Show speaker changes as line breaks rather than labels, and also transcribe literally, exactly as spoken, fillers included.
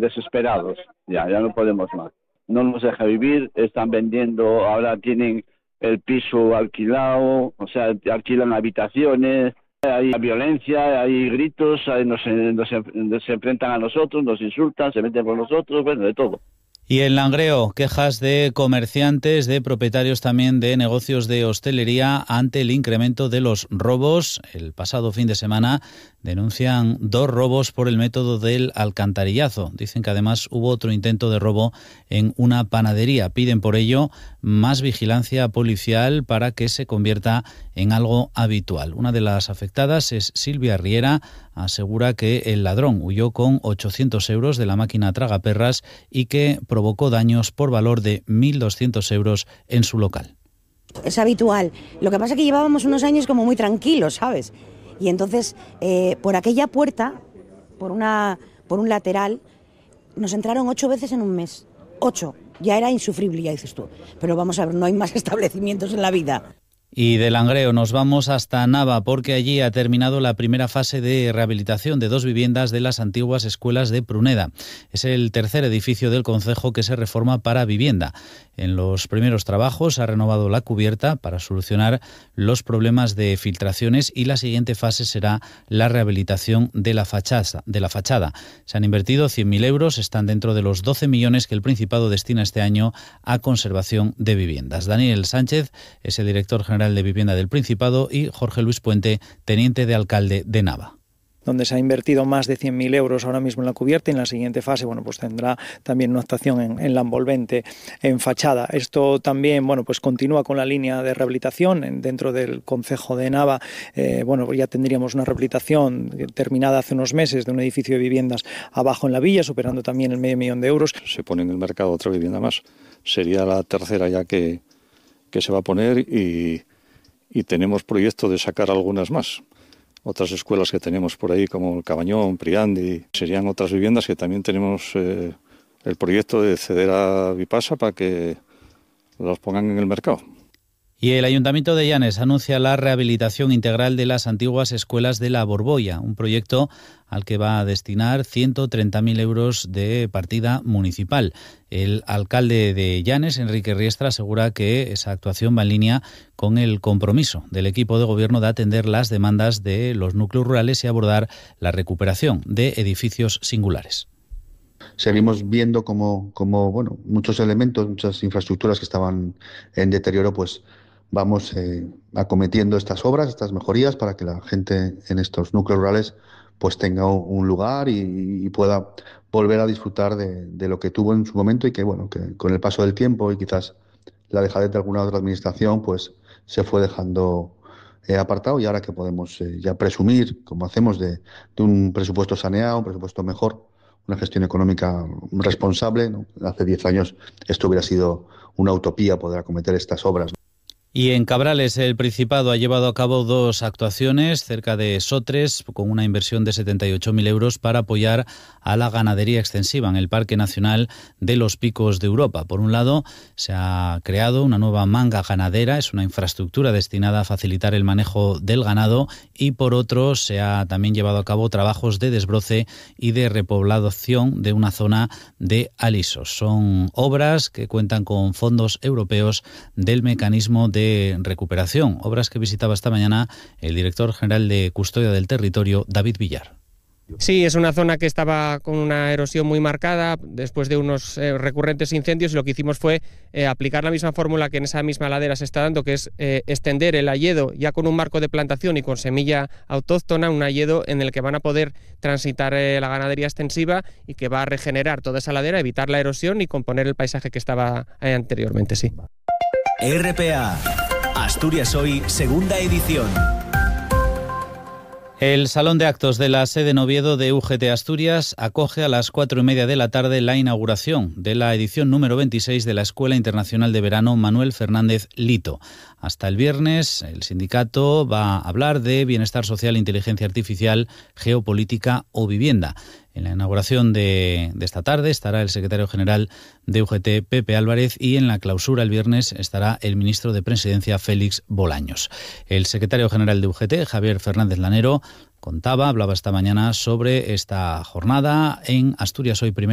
desesperados, ya, ya no podemos más. No nos deja vivir, están vendiendo, ahora tienen el piso alquilado, o sea, alquilan habitaciones, hay violencia, hay gritos, hay, nos, nos, nos enfrentan a nosotros, nos insultan, se meten por nosotros, bueno, de todo.
Y en Langreo, quejas de comerciantes, de propietarios también de negocios de hostelería ante el incremento de los robos. El pasado fin de semana denuncian dos robos por el método del alcantarillazo. Dicen que además hubo otro intento de robo en una panadería. Piden por ello más vigilancia policial para que se convierta en algo habitual. Una de las afectadas es Silvia Riera. Asegura que el ladrón huyó con ochocientos euros de la máquina tragaperras y que provocó daños por valor de mil doscientos euros en su local.
Es habitual. Lo que pasa es que llevábamos unos años como muy tranquilos, ¿sabes? Y entonces, eh, por aquella puerta, por una, por un lateral, nos entraron ocho veces en un mes. Ocho. Ya era insufrible, ya dices tú. Pero vamos a ver, no hay más establecimientos en la vida.
Y de Langreo nos vamos hasta Nava porque allí ha terminado la primera fase de rehabilitación de dos viviendas de las antiguas escuelas de Pruneda. Es el tercer edificio del concejo que se reforma para vivienda. En los primeros trabajos ha renovado la cubierta para solucionar los problemas de filtraciones y la siguiente fase será la rehabilitación de la fachada. De la fachada. Se han invertido cien mil euros, están dentro de los doce millones que el Principado destina este año a conservación de viviendas. Daniel Sánchez es el director general de Vivienda del Principado y Jorge Luis Puente, teniente de alcalde de Nava.
Donde se ha invertido más de cien mil euros ahora mismo en la cubierta y en la siguiente fase, bueno, pues tendrá también una actuación en, en la envolvente, en fachada. Esto también, bueno, pues continúa con la línea de rehabilitación en, dentro del concejo de Nava. Eh, bueno, pues ya tendríamos una rehabilitación terminada hace unos meses de un edificio de viviendas abajo en la villa, superando también el medio millón de euros.
Se pone en el mercado otra vivienda más. Sería la tercera ya que, que se va a poner y, y tenemos proyecto de sacar algunas más. Otras escuelas que tenemos por ahí como el Cabañón, Priandi, serían otras viviendas que también tenemos eh, el proyecto de ceder a Vipasa para que los pongan en el mercado.
Y el Ayuntamiento de Llanes anuncia la rehabilitación integral de las antiguas escuelas de la Borbolla, un proyecto al que va a destinar ciento treinta mil euros de partida municipal. El alcalde de Llanes, Enrique Riestra, asegura que esa actuación va en línea con el compromiso del equipo de gobierno de atender las demandas de los núcleos rurales y abordar la recuperación de edificios singulares.
Seguimos viendo como, como bueno, muchos elementos, muchas infraestructuras que estaban en deterioro, pues vamos eh, acometiendo estas obras, estas mejorías para que la gente en estos núcleos rurales pues tenga un lugar y, y pueda volver a disfrutar de, de lo que tuvo en su momento y que bueno que con el paso del tiempo y quizás la dejadez de alguna otra administración pues se fue dejando eh, apartado y ahora que podemos eh, ya presumir, como hacemos, de, de un presupuesto saneado, un presupuesto mejor, una gestión económica responsable, ¿no? Hace diez años esto hubiera sido una utopía poder acometer estas obras, ¿no?
Y en Cabrales el Principado ha llevado a cabo dos actuaciones cerca de Sotres con una inversión de setenta y ocho mil euros para apoyar a la ganadería extensiva en el Parque Nacional de los Picos de Europa. Por un lado, se ha creado una nueva manga ganadera, es una infraestructura destinada a facilitar el manejo del ganado y por otro se ha también llevado a cabo trabajos de desbroce y de repoblación de una zona de alisos. Son obras que cuentan con fondos europeos del mecanismo de recuperación, obras que visitaba esta mañana el director general de Custodia del Territorio, David Villar.
Sí, es una zona que estaba con una erosión muy marcada después de unos eh, recurrentes incendios y lo que hicimos fue eh, aplicar la misma fórmula que en esa misma ladera se está dando, que es eh, extender el hayedo ya con un marco de plantación y con semilla autóctona, un hayedo en el que van a poder transitar eh, la ganadería extensiva y que va a regenerar toda esa ladera, evitar la erosión y componer el paisaje que estaba eh, anteriormente, sí.
R P A, Asturias Hoy, segunda edición.
El Salón de Actos de la sede en Oviedo de U G T Asturias acoge a las cuatro y media de la tarde la inauguración de la edición número veintiséis de la Escuela Internacional de Verano Manuel Fernández Lito. Hasta el viernes el sindicato va a hablar de bienestar social, inteligencia artificial, geopolítica o vivienda. En la inauguración de, de esta tarde estará el secretario general de U G T, Pepe Álvarez, y en la clausura el viernes estará el ministro de Presidencia, Félix Bolaños. El secretario general de U G T, Javier Fernández Lanero, contaba, hablaba esta mañana sobre esta jornada en Asturias Hoy Primera.